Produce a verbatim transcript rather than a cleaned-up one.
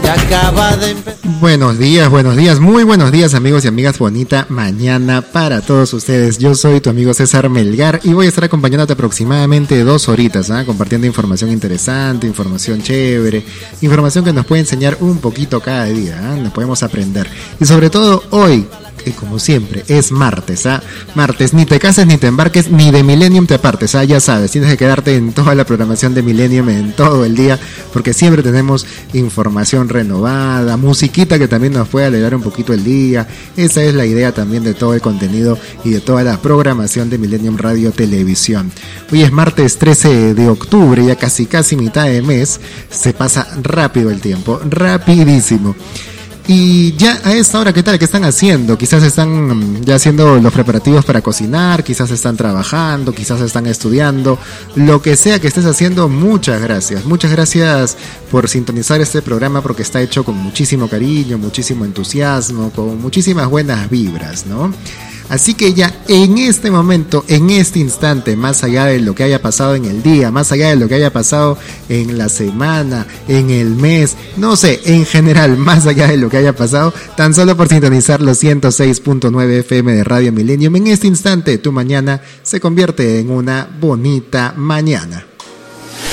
acaba de empezar. Buenos días, buenos días, muy buenos días amigos y amigas, bonita mañana para todos ustedes. Yo soy tu amigo César Melgar y voy a estar acompañándote aproximadamente dos horitas, ¿eh? Compartiendo información interesante, información chévere, información que nos puede enseñar un poquito cada día, ¿eh? Nos podemos aprender. Y sobre todo hoy, que como siempre es martes, ¿ah? Martes, ni te cases ni te embarques, ni de Millennium te apartes, ¿ah? Ya sabes, tienes que quedarte en toda la programación de Millennium en todo el día, porque siempre tenemos información renovada, musiquita que también nos puede alegrar un poquito el día. Esa es la idea también de todo el contenido y de toda la programación de Millennium Radio Televisión. Hoy es martes trece de octubre, ya casi casi mitad de mes, se pasa rápido el tiempo, rapidísimo. Y ya a esta hora, ¿qué tal? ¿Qué están haciendo? Quizás están ya haciendo los preparativos para cocinar, quizás están trabajando, quizás están estudiando. Lo que sea que estés haciendo, muchas gracias. Muchas gracias por sintonizar este programa porque está hecho con muchísimo cariño, muchísimo entusiasmo, con muchísimas buenas vibras, ¿no? Así que ya en este momento, en este instante, más allá de lo que haya pasado en el día, más allá de lo que haya pasado en la semana, en el mes, no sé, en general, más allá de lo que haya pasado, tan solo por sintonizar los ciento seis punto nueve F M de Radio Millennium, en este instante tu mañana se convierte en una bonita mañana.